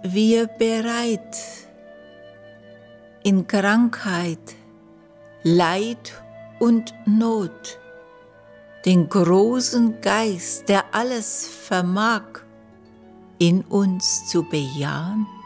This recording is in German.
wir bereit, in Krankheit, Leid und Not, den großen Geist, der alles vermag, in uns zu bejahen?